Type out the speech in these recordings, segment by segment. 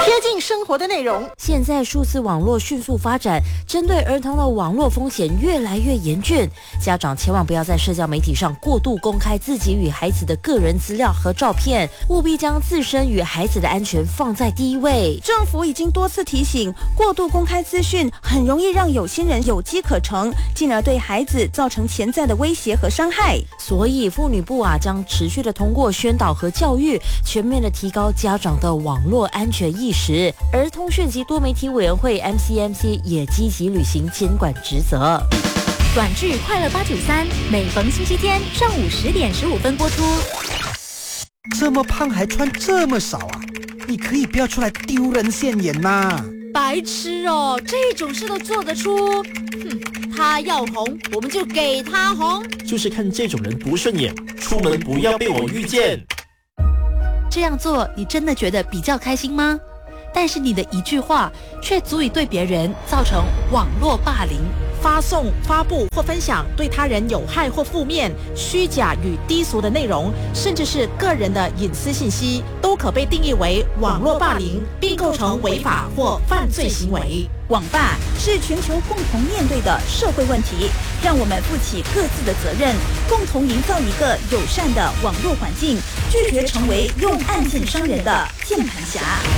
贴近生活的内容。 现在数字网络迅速发展，针对儿童的网络风险越来越严峻，家长千万不要在社交媒体上过度公开自己与孩子的个人资料和照片，务必将自身与孩子的安全放在第一位。 政府已经多次提醒，过度公开资讯很容易让有心人有机可乘，进而对孩子造成潜在的威胁和伤害。 所以妇女部将持续的通过宣导和教育，全面的提高家长的网络安全意识。而通讯及多媒体委员会 MCMC 也积极履行监管职责。 短剧快乐893，每逢星期天上午10点15分播出。 这么胖还穿这么少啊？你可以不要出来丢人现眼呐！ 白痴哦，这种事都做得出？他要红，我们就给他红。 就是看这种人不顺眼，出门不要被我遇见。 这样做，你真的觉得比较开心吗？但是你的一句话，却足以对别人造成网络霸凌。 发送、发布或分享对他人有害或负面、虚假与低俗的内容，甚至是个人的隐私信息，都可被定义为网络霸凌，并构成违法或犯罪行为。 网霸是全球共同面对的社会问题，让我们负起各自的责任，共同营造一个友善的网络环境，拒绝成为用案件伤人的键盘侠。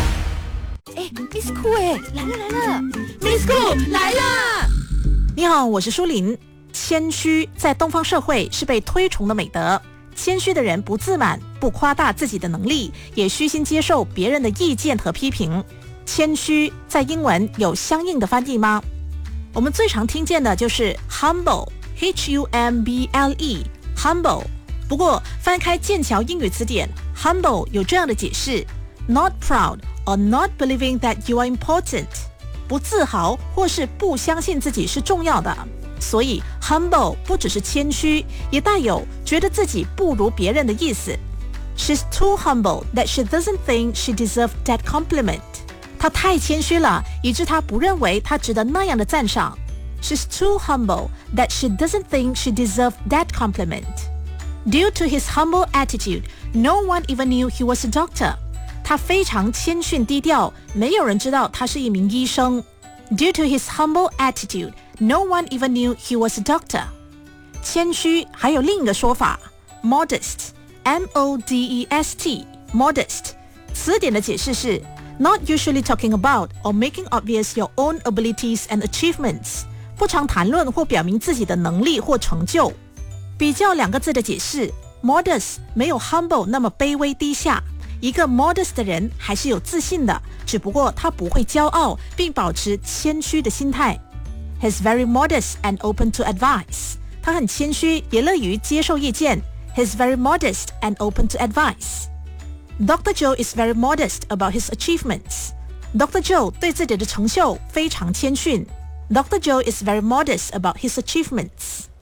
Miss Cool 来了 ，Miss Cool 来啦！ 你好，我是舒琳。谦虚在东方社会是被推崇的美德。谦虚的人不自满，不夸大自己的能力，也虚心接受别人的意见和批评。谦虚在英文有相应的翻译吗？我们最常听见的就是 humble， H-U-M-B-L-E， humble。不过翻开剑桥英语词典 ，humble 有这样的解释 ：not proud or not believing that you are important。不自豪或是不相信自己是重要的，所以 humble 不只是谦虚，也带有觉得自己不如别人的意思。She's too humble that she doesn't think she deserves that compliment。她太谦虚了，以致她不认为她值得那样的赞赏。She's too humble that she doesn't think she deserves that compliment。Due to his humble attitude, no one even knew he was a doctor。他非常谦逊低调，没有人知道他是一名医生。Due to his humble attitude, no one even knew he was a doctor。谦虚还有另一个说法 ，modest， M-O-D-E-S-T， modest。词典的解释是 not usually talking about or making obvious your own abilities and achievements， 不常谈论或表明自己的能力或成就。比较两个字的解释 ，modest 没有 humble 那么卑微低下。一个 modest 的人还是有自信的，只不过他不会骄傲，并保持谦虚的心态。He's very modest and open to advice。他很谦虚，也乐于接受意见。He's very modest and open to advice。Dr. Joe is very modest about his achievements。Dr. Joe 对自己的成就非常谦逊。Dr. Joe is very modest about his achievements。